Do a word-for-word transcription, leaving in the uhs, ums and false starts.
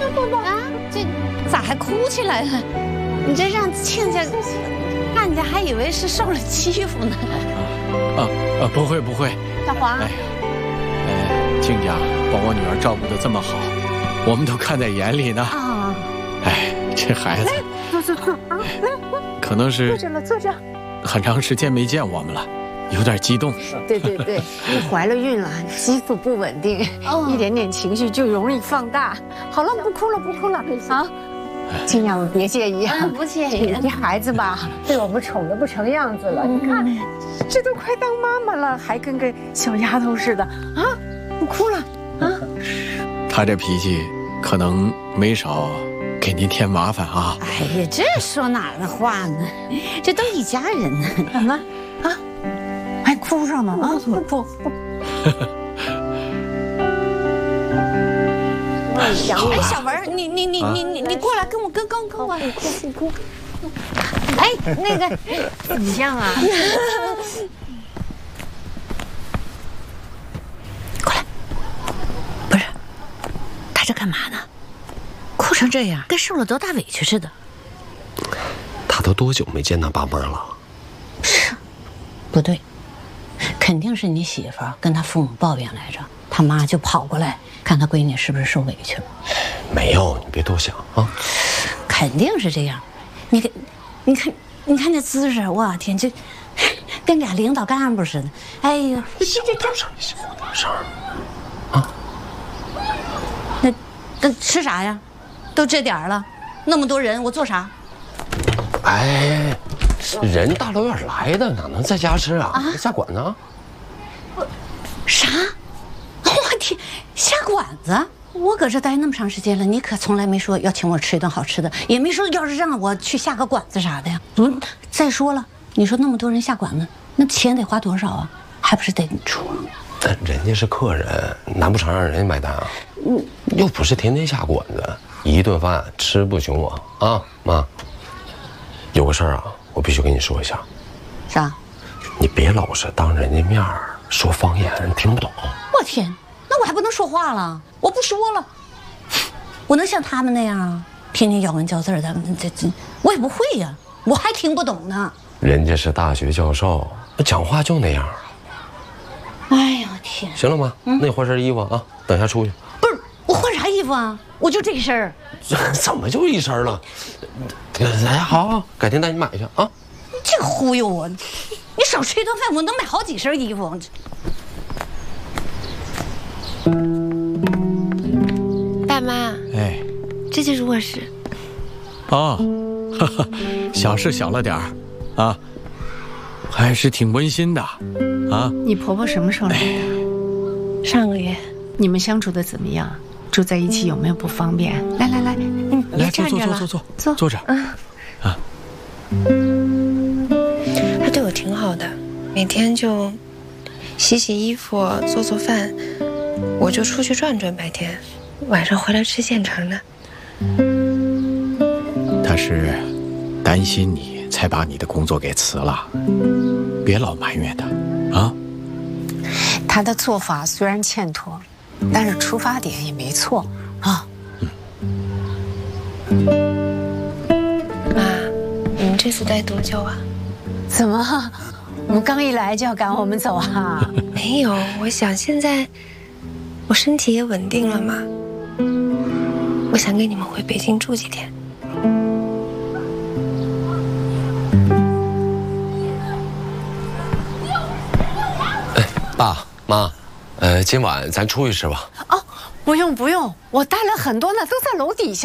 宝宝啊，这咋还哭起来了？你这让亲家看见，还以为是受了欺负呢。 啊啊，不会不会。 小黄， 哎呀，哎，亲家把我女儿照顾得这么好，我们都看在眼里呢。啊，哎，这孩子， 坐坐坐，啊，来， 可能是坐着了，坐着。 很长时间没见我们了。 有点激动， 对对对，你怀了孕了，激素不稳定，哦、一点点情绪就容易放大。好了，不哭了，不哭了，啊，尽量别介意啊， 不介意。 这孩子吧，被我们宠得不成样子了。你看，这都快当妈妈了，还跟个小丫头似的啊！不哭了啊！ 他这脾气可能没少给您添麻烦啊。 哎呀，这说哪儿的话呢？这都一家人呢。 怎么啊？ 还哭上了啊！不不不！ 哎，小文，你你你你你你过来，跟我跟跟跟我，你哭你哭。哎，那个怎么样啊？ 过来，不是，他这干嘛呢？哭成这样，跟受了多大委屈似的。 他都多久没见他爸妈了？ 是，不对。 肯定是你媳妇跟他父母抱怨来着，他妈就跑过来看他闺女是不是受委屈了。 没有，你别多想啊。 肯定是这样，你看，你看，你看这姿势，我天，就跟俩领导干部似的。哎呀， 小点声，小点声啊！ 那那吃啥呀？都这点了，那么多人，我做啥？ 哎。 人大老远来的，哪能在家吃啊？啊下馆子、啊？ 啥？我天，下馆子！我搁这待那么长时间了，你可从来没说要请我吃一顿好吃的，也没说要是让我去下个馆子啥的呀。嗯，再说了，你说那么多人下馆子，那钱得花多少啊？还不是得你出？ 但人家是客人，难不成让人家买单啊？嗯，又不是天天下馆子，一顿饭吃不穷我啊！妈，有个事儿啊。 我必须跟你说一下， 啥？ 你别老是当人家面说方言，人听不懂。 我天，那我还不能说话了？我不说了，我能像他们那样啊？天天咬文嚼字的，这这我也不会呀，我还听不懂呢。 人家是大学教授，讲话就那样。 哎呀天！ 行了妈，嗯、那你换身衣服啊，等下出去。 不是我换啥衣服啊？我就这一身儿。 怎么就一身了？ 来，好，好，改天带你买去啊！ 你这忽悠我，你少吃一顿饭，我能买好几身衣服。 爸妈，哎，这就是卧室。 哦，哈哈，小是小了点儿，啊，还是挺温馨的，啊。 你婆婆什么时候来的？ 哎、上个月。 你们相处的怎么样？ 住在一起有没有不方便？来来来，嗯， 来坐坐坐坐坐坐坐着。嗯啊， 他对我挺好的，每天就洗洗衣服、做做饭，我就出去转转，白天晚上回来吃现成的。 他是担心你才把你的工作给辞了，别老埋怨他啊。 他的做法虽然欠妥。 但是出发点也没错啊。 妈，你们这次待多久啊？ 怎么，我们刚一来就要赶我们走啊？ 没有，我想现在我身体也稳定了嘛，我想跟你们回北京住几天。 哎，爸妈。 呃，今晚咱出去吃吧。 哦，不用不用，我带了很多呢，都在楼底下。